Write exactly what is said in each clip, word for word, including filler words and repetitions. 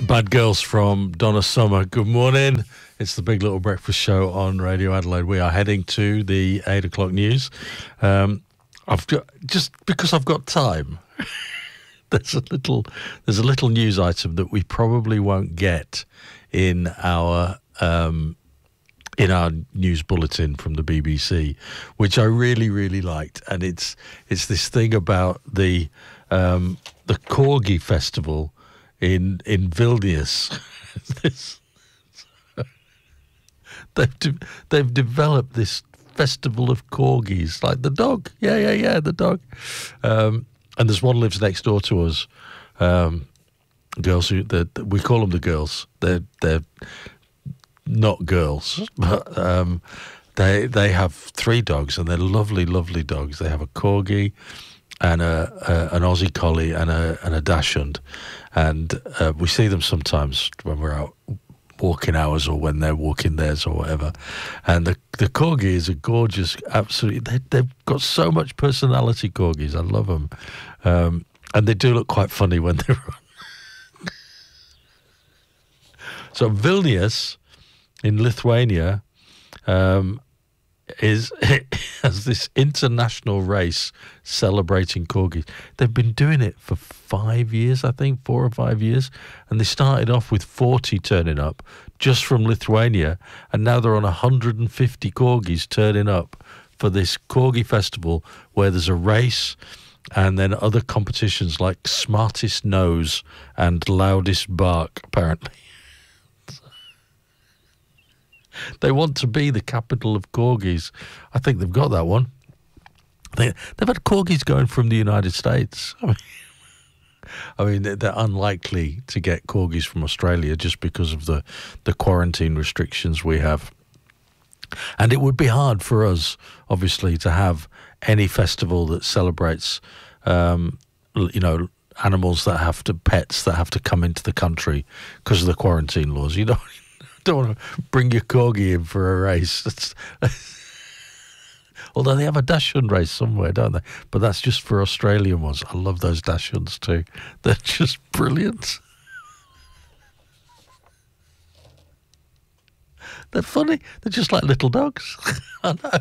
Bad Girls from Donna Summer. Good morning. It's the Big Little Breakfast Show on Radio Adelaide. We are heading to the eight o'clock news. Um, I've got, just because I've got time, there's a little there's a little news item that we probably won't get in our um, in our news bulletin from the B B C, which I really really liked, and it's it's this thing about the um, the Corgi Festival in in Vilnius. this, they've de- they've developed this festival of corgis, like the dog. Yeah, yeah, yeah, the dog. Um, and there's one lives next door to us. Um, girls who we call them the girls. They're they're not girls, but um, they they have three dogs, and they're lovely, lovely dogs. They have a corgi, and a, a an Aussie collie, and a and a dachshund, and uh, we see them sometimes when we're out walking hours or when they're walking theirs or whatever. And the the corgi is a gorgeous, absolutely. They, they've got so much personality. Corgis, I love them, um, and they do look quite funny when they run. So Vilnius in Lithuania um, is has this international race celebrating corgis. They've been doing it for five years, I think, four or five years, and they started off with forty turning up just from Lithuania, and now they're on one hundred fifty corgis turning up for this corgi festival, where there's a race and then other competitions like smartest nose and loudest bark, apparently. They want to be the capital of corgis. I think they've got that one. They, they've had corgis going from the United States. I mean, I mean, they're, they're unlikely to get corgis from Australia just because of the, the quarantine restrictions we have. And it would be hard for us, obviously, to have any festival that celebrates, um, you know, animals that have to, pets that have to come into the country because of the quarantine laws. You know, don't want to bring your corgi in for a race. That's, although they have a dachshund race somewhere, don't they? But that's just for Australian ones. I love those dachshunds too. They're just brilliant. They're funny. They're just like little dogs. I know.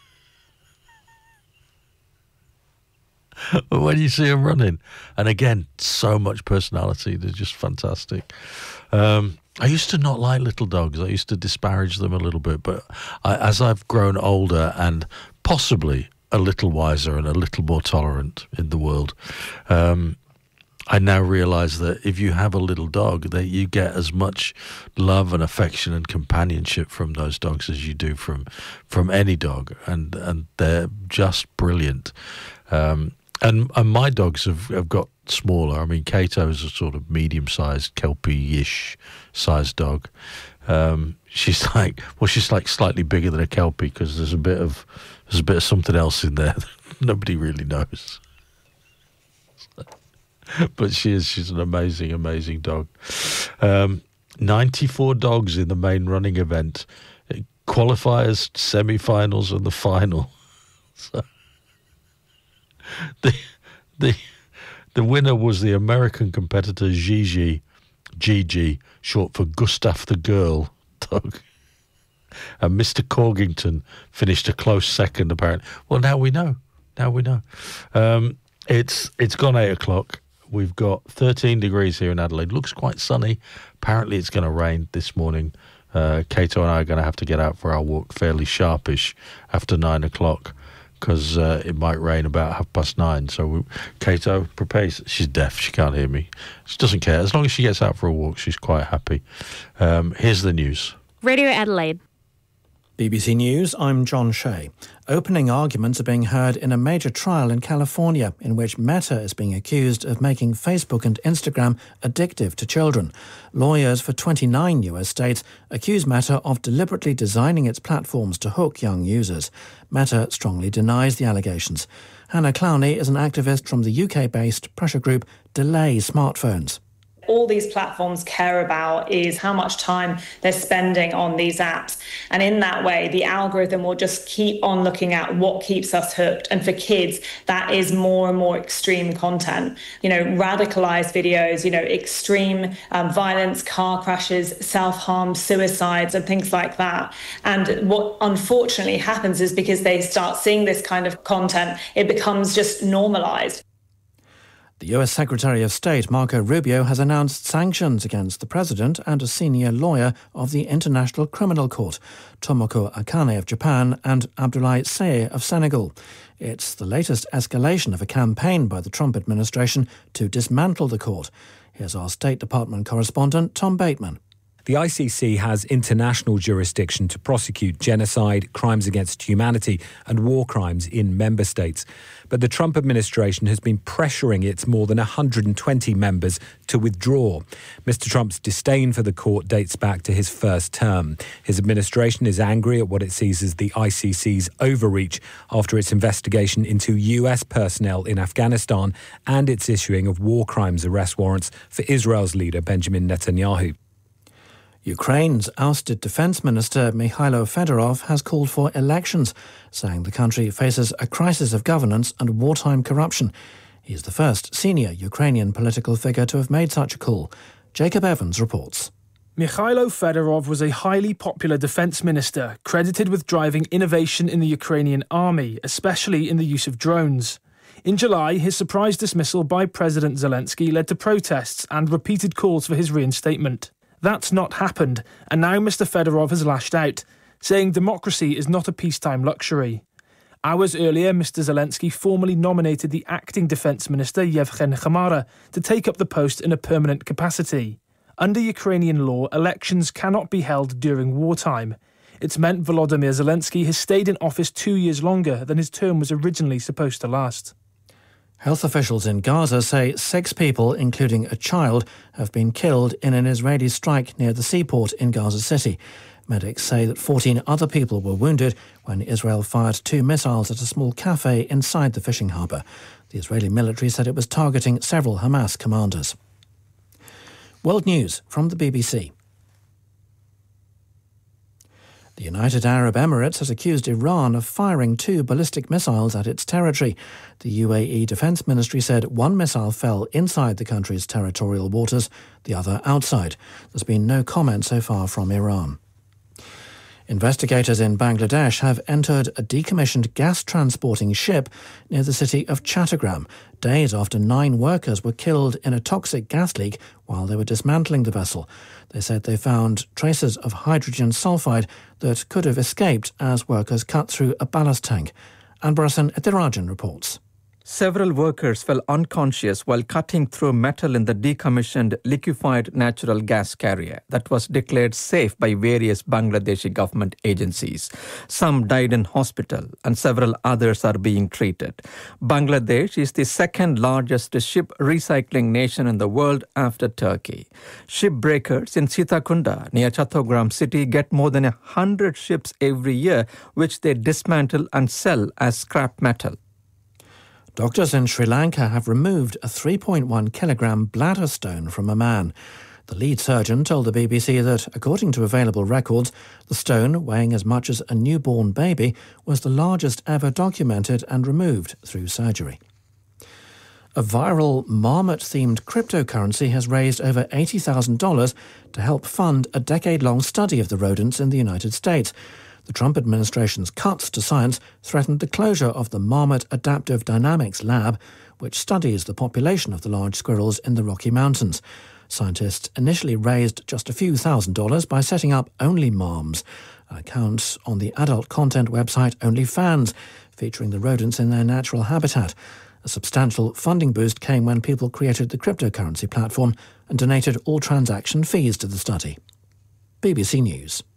But when you see them running, and again, so much personality, they're just fantastic. Um, I used to not like little dogs. I used to disparage them a little bit, but I, as I've grown older and possibly a little wiser and a little more tolerant in the world, um, I now realise that if you have a little dog, that you get as much love and affection and companionship from those dogs as you do from from any dog, and and they're just brilliant. Um, and and my dogs have, have got smaller. I mean, Kato is a sort of medium-sized, Kelpie-ish sized dog. Um, she's like, well, she's like slightly bigger than a Kelpie because there's a bit of there's a bit of something else in there that nobody really knows. But she is, she's an amazing, amazing dog. Um, ninety-four dogs in the main running event. Qualifiers, semi-finals and the final. So the the the winner was the American competitor Gigi, Gigi, short for Gustav the Girl dog. And Mister Corgington finished a close second, apparently. Well, now we know. Now we know. Um, it's it's gone eight o'clock. We've got thirteen degrees here in Adelaide. Looks quite sunny. Apparently it's going to rain this morning. Uh, Kato and I are going to have to get out for our walk fairly sharpish after nine o'clock because uh, it might rain about half past nine. So we, Kato, prepare. She's deaf. She can't hear me. She doesn't care. As long as she gets out for a walk, she's quite happy. Um, here's the news. Radio Adelaide. B B C News, I'm John Shea. Opening arguments are being heard in a major trial in California in which Meta is being accused of making Facebook and Instagram addictive to children. Lawyers for twenty-nine U S states accuse Meta of deliberately designing its platforms to hook young users. Meta strongly denies the allegations. Hannah Clowney is an activist from the U K-based pressure group Delay Smartphones. all these platforms care about is how much time they're spending on these apps. And in that way, the algorithm will just keep on looking at what keeps us hooked. And for kids, that is more and more extreme content, you know, radicalized videos, you know, extreme um, violence, car crashes, self-harm, suicides, and things like that. And what unfortunately happens is because they start seeing this kind of content, it becomes just normalized. The U S Secretary of State, Marco Rubio, has announced sanctions against the president and a senior lawyer of the International Criminal Court, Tomoko Akane of Japan and Abdoulaye Seye of Senegal. It's the latest escalation of a campaign by the Trump administration to dismantle the court. Here's our State Department correspondent, Tom Bateman. The I C C has international jurisdiction to prosecute genocide, crimes against humanity and war crimes in member states. But the Trump administration has been pressuring its more than one hundred twenty members to withdraw. Mister Trump's disdain for the court dates back to his first term. His administration is angry at what it sees as the I C C's overreach after its investigation into U S personnel in Afghanistan and its issuing of war crimes arrest warrants for Israel's leader Benjamin Netanyahu. Ukraine's ousted Defence Minister Mikhailo Fedorov has called for elections, saying the country faces a crisis of governance and wartime corruption. He's the first senior Ukrainian political figure to have made such a call. Jacob Evans reports. Mikhailo Fedorov was a highly popular defence minister, credited with driving innovation in the Ukrainian army, especially in the use of drones. In July, his surprise dismissal by President Zelensky led to protests and repeated calls for his reinstatement. That's not happened, and now Mister Fedorov has lashed out, saying democracy is not a peacetime luxury. Hours earlier, Mister Zelensky formally nominated the acting defence minister Yevhen Khamara to take up the post in a permanent capacity. Under Ukrainian law, elections cannot be held during wartime. It's meant Volodymyr Zelensky has stayed in office two years longer than his term was originally supposed to last. Health officials in Gaza say six people, including a child, have been killed in an Israeli strike near the seaport in Gaza City. Medics say that fourteen other people were wounded when Israel fired two missiles at a small cafe inside the fishing harbour. The Israeli military said it was targeting several Hamas commanders. World News from the B B C. The United Arab Emirates has accused Iran of firing two ballistic missiles at its territory. The U A E Defence Ministry said one missile fell inside the country's territorial waters, the other outside. There's been no comment so far from Iran. Investigators in Bangladesh have entered a decommissioned gas-transporting ship near the city of Chattogram, days after nine workers were killed in a toxic gas leak while they were dismantling the vessel. They said they found traces of hydrogen sulfide that could have escaped as workers cut through a ballast tank. Anbarasan Ethirajan reports. Several workers fell unconscious while cutting through metal in the decommissioned liquefied natural gas carrier that was declared safe by various Bangladeshi government agencies. Some died in hospital and several others are being treated. Bangladesh is the second largest ship recycling nation in the world after Turkey. Shipbreakers in Sitakunda near Chattogram city get more than a hundred ships every year, which they dismantle and sell as scrap metal. Doctors in Sri Lanka have removed a three point one kilogram bladder stone from a man. The lead surgeon told the B B C that, according to available records, the stone, weighing as much as a newborn baby, was the largest ever documented and removed through surgery. A viral marmot-themed cryptocurrency has raised over eighty thousand dollars to help fund a decade-long study of the rodents in the United States. The Trump administration's cuts to science threatened the closure of the Marmot Adaptive Dynamics Lab, which studies the population of the large squirrels in the Rocky Mountains. Scientists initially raised just a few thousand dollars by setting up OnlyMarms, an account on the adult content website OnlyFans, featuring the rodents in their natural habitat. A substantial funding boost came when people created the cryptocurrency platform and donated all transaction fees to the study. B B C News.